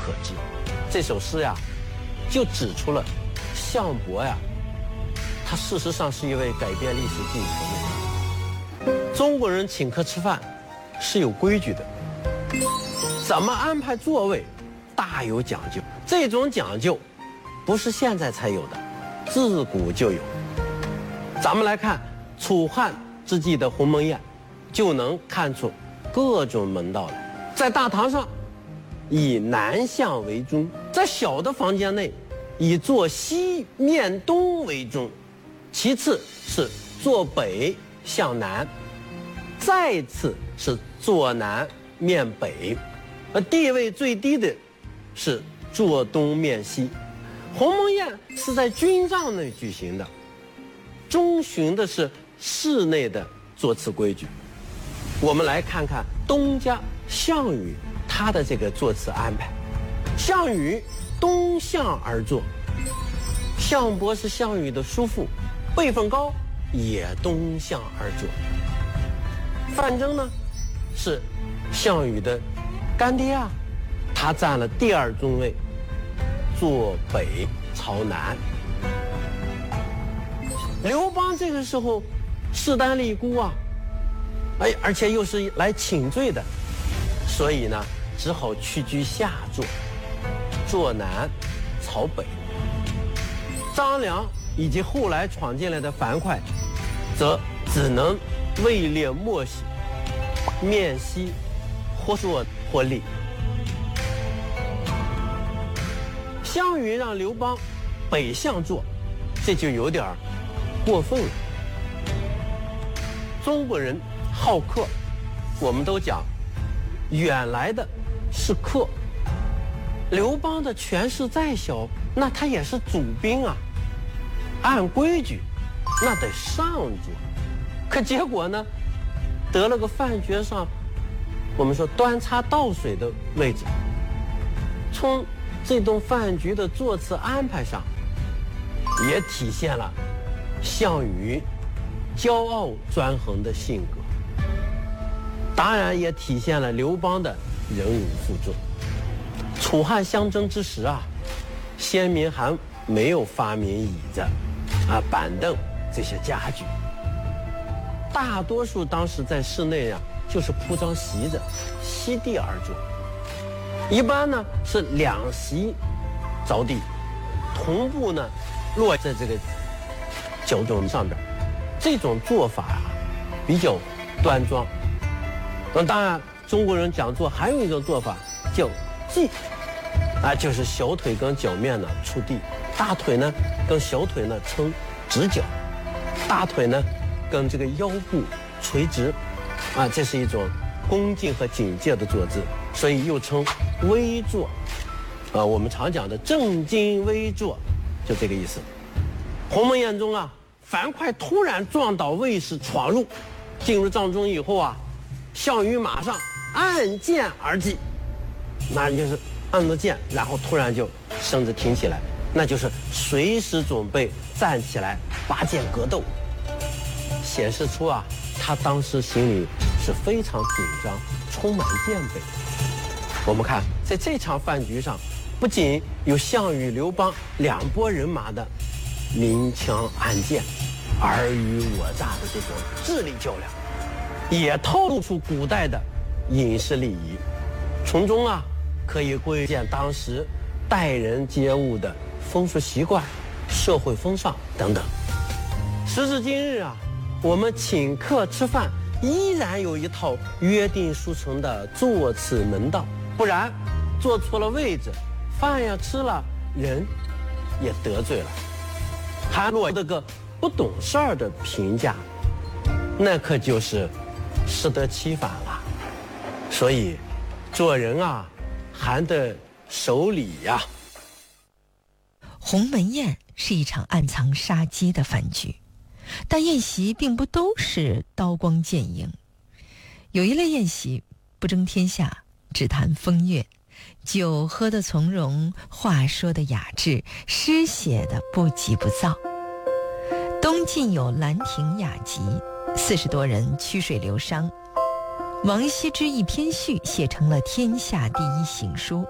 可知。这首诗呀，就指出了项伯呀，他事实上是一位改变历史进程的人。中国人请客吃饭是有规矩的，怎么安排座位大有讲究。这种讲究不是现在才有的，自古就有。咱们来看楚汉之际的鸿门宴，就能看出各种门道来。在大堂上以南向为中，在小的房间内以坐西面东为中，其次是坐北向南，再次是坐南面北，而地位最低的是坐东面西。鸿门宴是在军帐内举行的，遵循的是室内的座次规矩。我们来看看东家项羽他的这个座次安排。项羽东向而坐，项伯是项羽的叔父，辈分高，也东向而坐。范增呢是项羽的干爹啊，他占了第二中位，坐北朝南。刘邦这个时候势单力孤啊，而且又是来请罪的，所以呢只好屈居下座，坐南朝北。张良以及后来闯进来的樊哙则只能位列末席，面西或坐或立。项羽让刘邦北向坐，这就有点过分了。中国人好客，我们都讲远来的是客。刘邦的权势再小，那他也是主兵啊，按规矩那得上桌。可结果呢，得了个饭局上我们说端茶倒水的位置。从这顿饭局的座次安排上，也体现了项羽骄傲专横的性格，当然也体现了刘邦的忍辱负重。楚汉相争之时啊，先民还没有发明椅子板凳这些家具，大多数当时在室内啊就是铺张席子，席地而坐。一般呢是两席着地，同步呢落在这个脚凳上边。这种做法啊比较端庄。当然中国人讲座还有一种做法叫髻就是小腿跟脚面呢触地，大腿呢跟小腿呢成直角，大腿呢跟这个腰部垂直这是一种恭敬和警戒的坐姿，所以又称微坐我们常讲的正襟危坐，就这个意思。鸿门宴中啊，樊哙突然撞倒卫士闯入，进入帐中以后啊，项羽马上按剑而击，那就是按着剑，然后突然就身子挺起来，那就是随时准备站起来拔剑格斗，显示出啊他当时心里是非常紧张，充满戒备。我们看在这场饭局上，不仅有项羽刘邦两拨人马的明枪暗箭，尔虞我诈的这种智力较量，也透露出古代的饮食礼仪，从中啊可以窥见当时待人接物的风俗习惯、社会风尚等等。时至今日啊，我们请客吃饭依然有一套约定俗成的座次门道，不然坐错了位置，饭呀吃了，人也得罪了，还落得个不懂事儿的评价，那可就是适得其反了。所以做人啊还得守礼呀。 鸿门宴是一场暗藏杀机的饭局，但宴席并不都是刀光剑影。有一类宴席不争天下，只谈风月，酒喝得从容，话说的雅致，诗写的不急不躁。东晋有兰亭雅集，40多人曲水流觞，王羲之一篇序写成了天下第一行书。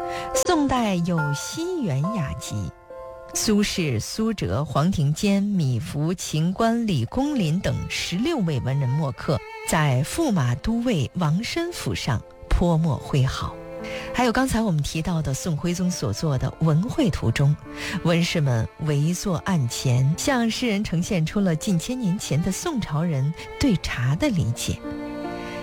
宋代有西园雅集，苏轼、苏辙、黄庭坚、米芾、秦观、李公麟等16位文人墨客在驸马都尉王申府上泼墨挥毫。还有刚才我们提到的宋徽宗所作的《文会图》中，文士们围坐案前，向世人呈现出了近千年前的宋朝人对茶的理解。